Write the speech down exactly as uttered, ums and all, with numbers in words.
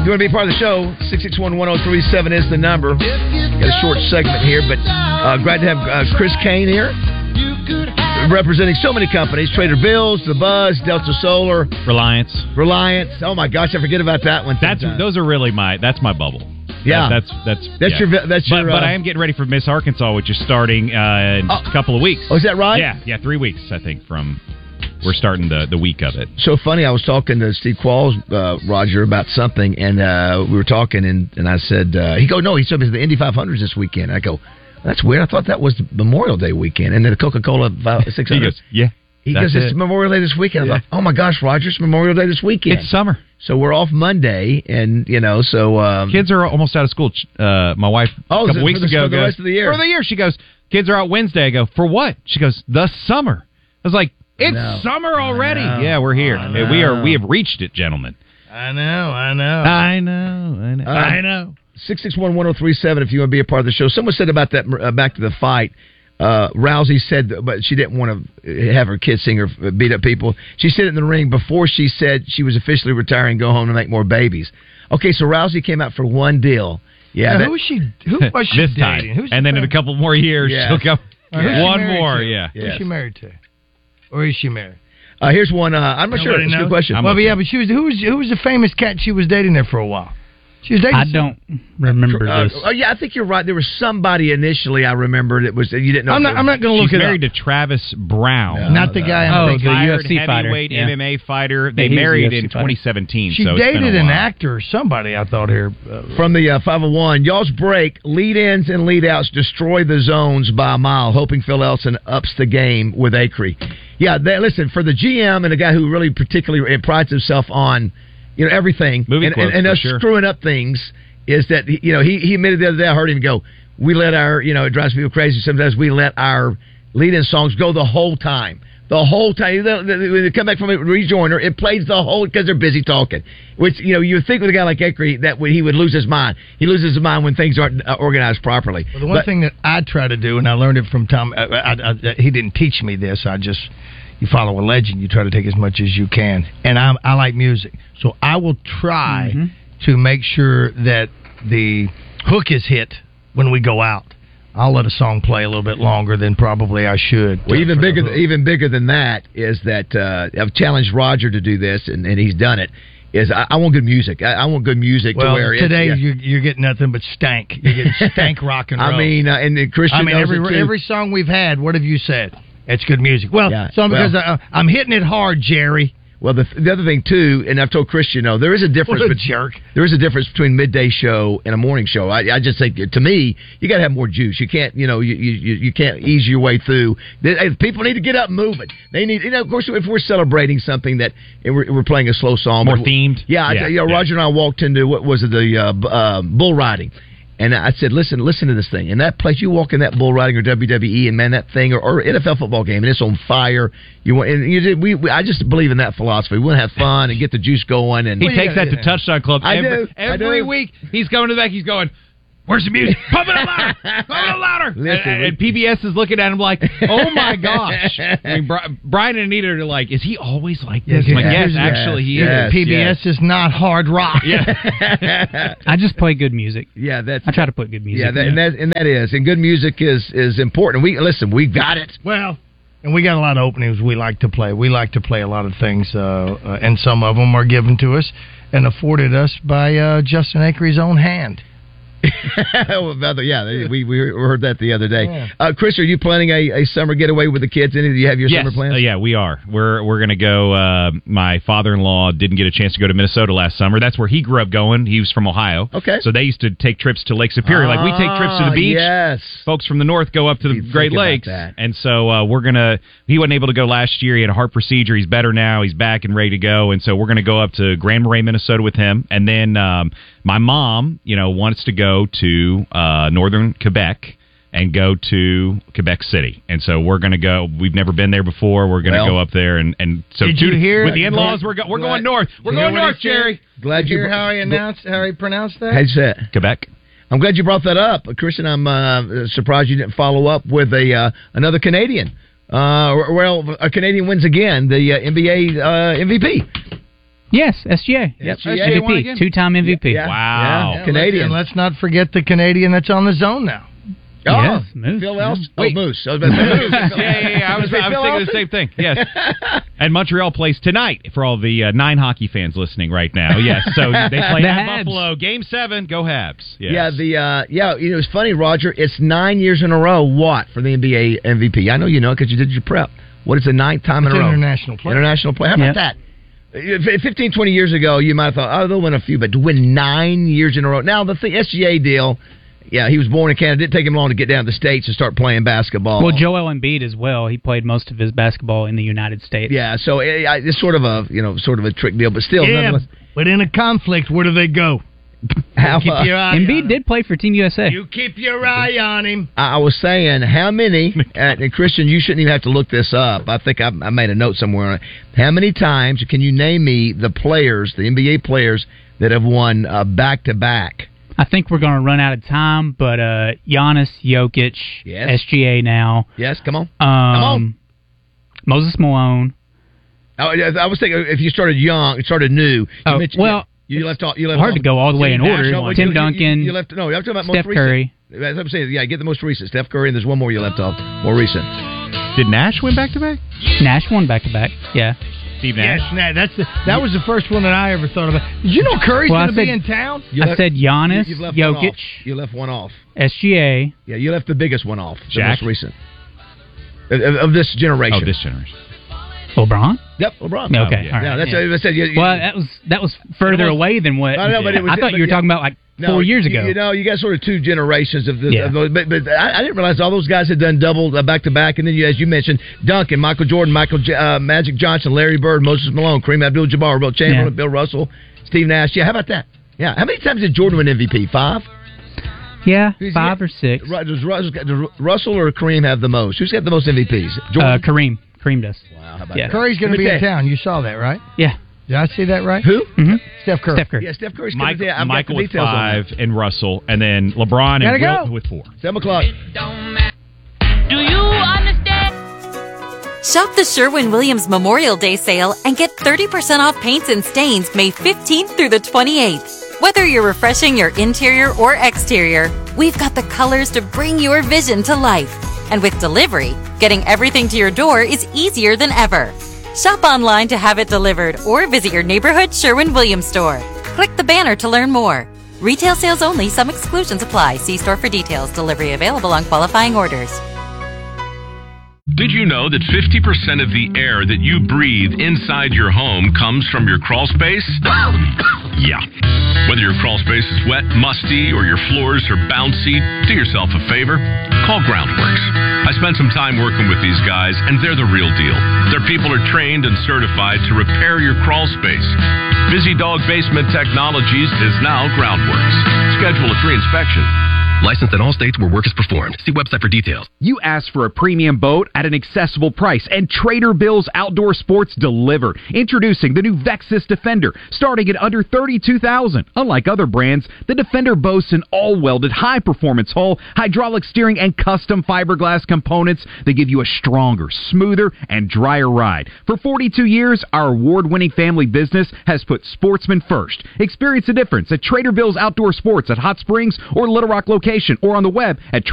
you want to be part of the show, six six one, one oh three seven is the number. Got a short segment here, but uh, glad to have uh, Chris Kane here, representing so many companies: Trader Bill's, The Buzz, Delta Solar, Reliance. Reliance. Oh my gosh, I forget about that one. That's sometimes. Those are really my. That's my bubble. Yeah, that, that's that's that's yeah. your that's your. But, uh, but I am getting ready for Miss Arkansas, which is starting uh, in just uh, a couple of weeks. Oh, is that right? Yeah, yeah, three weeks I think from. We're starting the, the week of it. So funny, I was talking to Steve Qualls, uh, Roger, about something, and uh, we were talking, and, and I said, uh, he goes, no, he said it's the Indy five hundreds this weekend. I go, that's weird. I thought that was Memorial Day weekend, and then the Coca-Cola six hundred. He goes, yeah. He goes, it's it. Memorial Day this weekend. Yeah. I thought, oh my gosh, Roger, it's Memorial Day this weekend. It's summer. So we're off Monday, and, you know, so... Um, kids are almost out of school. Uh, my wife, oh, a couple so weeks for the, ago, for the goes, rest of the year. For the year, she goes, kids are out Wednesday. I go, for what? She goes, the summer. I was like, it's know. summer already. I know. Yeah, we're here. I We are. know. We have reached it, gentlemen. I know, I know. I know, I know. Uh, I know. six six one, one oh three seven if you want to be a part of the show. Someone said about that, uh, back to the fight, uh, Rousey said, but she didn't want to have her kids sing or beat up people. She said it in the ring before she said she was officially retiring, go home and make more babies. Okay, so Rousey came out for one deal. Yeah, now, that, who was she? Who was she this dating? time, Who's and then in a couple more years, Yes. she'll come. Yes. One more, to? yeah. Who's Yes. she married to? Or is she married? Uh, here's one. Uh, I'm not sure. Nobody It's a good knows? question. I'm well, but okay. yeah, but she was who was who was the famous cat she was dating there for a while? She was dating. I don't remember Uh, this. oh yeah, I think you're right. There was somebody initially I remembered it was you didn't know. I'm not. I'm not going to look She's it married up. to Travis Brown. No, Not the no. guy I'm Oh, thinking. the Retired U F C fighter, heavyweight yeah. M M A fighter. They Yeah, he's a married U F C in fighter. twenty seventeen. She so it's been dated a an while. actor or somebody. I thought here. Uh, From the uh, five oh one, y'all's break, lead-ins and lead-outs destroy the zones by a mile, hoping Phil Elson ups the game with Acree. Yeah, they, listen, for the G M and a guy who really particularly prides himself on, you know, everything, Movie and, quotes, and, and for us sure. screwing up things, is that, you know, he, he admitted the other day, I heard him go, we let our, you know, it drives people crazy, sometimes we let our lead-in songs go the whole time. The whole time. When they come back from a rejoiner, it plays the whole, because they're busy talking. Which, you know, you would think with a guy like Acree that he would lose his mind. He loses his mind when things aren't uh, organized properly. well, the one But- thing that I try to do, and I learned it from Tom. I, I, I, he didn't teach me this. I just you follow a legend. You try to take as much as you can. And I, I like music, so I will try Mm-hmm. to make sure that the hook is hit when we go out. I'll let a song play a little bit longer than probably I should. Well, uh, even for the bigger, hook. even bigger than that is that uh, I've challenged Roger to do this, and, and he's done it. Is I, I want good music. I, I want good music well, to where today it's, yeah. you're, you're getting nothing but stank. You're getting stank rock and roll. I mean, uh, and, and Christian. I mean, knows every it too. every song we've had, what have you said? It's good music. Well, Yeah, so because well- I, I'm hitting it hard, Jerry. Well, the, the other thing too, and I've told Christian, you know, there is a difference. What a bet- jerk. There is a difference between midday show and a morning show. I, I just think, to me, you got to have more juice. You can't, you know, you, you you can't ease your way through. They, people need to get up and moving. They need, you know, of course, if we're celebrating something that and we're, we're playing a slow song, More but- themed? Yeah, I, Yeah, you know, yeah. Roger and I walked into what was it, the uh, b- uh, bull riding. And I said, listen, listen to this thing. In that place, you walk in that bull riding or W W E, and man, that thing, or, or N F L football game, and it's on fire. You want, and you did, we, we, I just believe in that philosophy. We want to have fun and get the juice going. And He Well, takes yeah, that yeah. to Touchdown Club I every, do, I every do. week. He's going to the back. He's going, where's the music? Pump it up louder. Pump it up louder. Listen, and, we- and P B S is looking at him like, oh, my gosh. I mean, Bri- Brian and Anita are like, is he always like this? I'm like, yes, yes, actually, he yes. is. P B S is not hard rock. Yeah. I just play good music. Yeah, that's. I try to put good music. Yeah, that, and that and that is, and good music is is important. We listen, we got it. Well, and we got a lot of openings we like to play. We like to play a lot of things, uh, uh, and some of them are given to us and afforded us by uh, Justin Acree's own hand. Well, about the- yeah, we we heard that the other day. Yeah. Uh, Chris, are you planning a, a summer getaway with the kids? Any? Do you have your Yes, summer plans? uh, yeah, we are. We're we're going to go. Uh, my father-in-law didn't get a chance to go to Minnesota last summer. That's where he grew up going. He was from Ohio. Okay. So they used to take trips to Lake Superior. like we take trips to the Ah, beach. Yes. Folks from the north go up to the You Great think about Lakes, that. and so uh, we're gonna. He wasn't able to go last year. He had a heart procedure. He's better now. He's back and ready to go. And so we're gonna go up to Grand Marais, Minnesota, with him. And then um, my mom, you know, wants to go to uh, northern Quebec and go to Quebec City. And so we're gonna go. We've never been there before. We're gonna Well, go up there, and and so did two- you hear- with the in-laws, we're go, we're Glad- going north. We're You hear going what he north, said? Jerry. Glad you hear br- how he announced how he pronounced that? How'd you say it? Quebec. I'm glad you brought that up, Christian. I'm uh, surprised you didn't follow up with a uh, another Canadian. Uh, well, a Canadian wins again, the uh, N B A uh, M V P. Yes, S G A. Yep, S G A M V won P, again? two-time M V P. Yeah. Wow. Yeah. Canadian. And let's not forget the Canadian that's on the zone now. Oh, Yes, Moose. Phil Elst? Oh, Wait. Moose. I was about to say Moose. yeah, yeah, yeah. I was, I was thinking the same thing. Yes. And Montreal plays tonight for all the uh, nine hockey fans listening right now. Yes. So they play The at Habs. Buffalo. Game seven. Go Habs. Yes. Yeah, the uh, yeah, you know, it's funny, Roger. It's nine years in a row. What for the N B A M V P? I know you know because you did your prep. What is the ninth time It's in a row? international play. International play. How about Yep. that? F- fifteen, twenty years ago, you might have thought, oh, they'll win a few, but to win nine years in a row. Now, the th- S G A deal, yeah, he was born in Canada. It didn't take him long to get down to the States and start playing basketball. Well, Joel Embiid as well. He played most of his basketball in the United States. Yeah, so it, it's sort of a, you know, sort of a trick deal, but still, Yeah, nonetheless. but in a conflict, where do they go? How, Keep uh, your eye on Embiid him. did play for Team U S A. You keep your eye on him. I I was saying, how many, and and Christian, you shouldn't even have to look this up. I think I, I made a note somewhere on it. How many times can you name me the players, the N B A players, that have won uh, back-to-back? I think we're going to run out of time, but uh, Giannis, Jokic, Yes. S G A now. Yes, come on. Um, Come on. Moses Malone. I, I was thinking if you started young, started new. You Oh, mentioned- well, you left all. You left hard all- to go all the way in Tim order. Nash, no, Tim you- you- Duncan, You, you left. No, I'm talking about Steph most recent. Curry. As I'm saying, yeah, get the most recent. Steph Curry, and there's one more you left off. More recent. Did Nash win back to back? Nash won back to back. Yeah. Steve Nash. Yes, nah, that's the, that was the first one that I ever thought about. Did you know Curry's Well, I going to be said- in town? You I left- said Giannis, you- you've left one Jokic, off. You left one off. S G A. Yeah, you left the biggest one off. The Shaq? most recent of, of- of this generation. Oh, this generation. LeBron. Yep, LeBron. Okay, yeah. all right. Yeah, that's yeah. what I said. You, you, Well, that was that was further It was- away than what I know, but it was- I thought but you were yeah. talking about like No, four years you- ago. You know, you got sort of two generations of, the, Yeah. of those, but, but I, I didn't realize all those guys had done double uh, back to back, and then you, as you mentioned, Duncan, Michael Jordan, Michael J- uh, Magic Johnson, Larry Bird, Moses Malone, Kareem Abdul-Jabbar, Bill Chamberlain, Yeah. Bill Russell, Steve Nash. Yeah, how about that? Yeah, how many times did Jordan win M V P? Five. yeah, Who's five he- or six. Ru- Does, Rus- does Russell or Kareem have the most? Who's got the most M V Ps? Uh, Jordan. Kareem. Kareem does. wow, how about yeah. that? Curry's going to Let me be in tell you. town. You saw that, right? Yeah. Did I see that right? Who? Mm-hmm. Steph Curry. Steph Curry. Yeah, Steph Curry's Mike, coming. I've Michael got the with details on five that. and Russell, and then LeBron and Gotta Wilt go. with four. Seven o'clock. Do you understand? Shop the Sherwin-Williams Memorial Day sale and get thirty percent off paints and stains May fifteenth through the twenty-eighth. Whether you're refreshing your interior or exterior, we've got the colors to bring your vision to life. And with delivery, getting everything to your door is easier than ever. Shop online to have it delivered or visit your neighborhood Sherwin-Williams store. Click the banner to learn more. Retail sales only. Some exclusions apply. See store for details. Delivery available on qualifying orders. Did you know that fifty percent of the air that you breathe inside your home comes from your crawl space? Yeah. Whether your crawl space is wet, musty, or your floors are bouncy, do yourself a favor. Call Groundworks. I spent some time working with these guys, and they're the real deal. Their people are trained and certified to repair your crawl space. Busy Dog Basement Technologies is now Groundworks. Schedule a free inspection. Licensed in all states where work is performed. See website for details. You asked for a premium boat at an accessible price, and Trader Bill's Outdoor Sports delivered. Introducing the new Vexus Defender, starting at under thirty-two thousand dollars. Unlike other brands, the Defender boasts an all-welded, high-performance hull, hydraulic steering, and custom fiberglass components that give you a stronger, smoother, and drier ride. For forty-two years, our award-winning family business has put sportsmen first. Experience the difference at Trader Bill's Outdoor Sports at Hot Springs or Little Rock location, or on the web at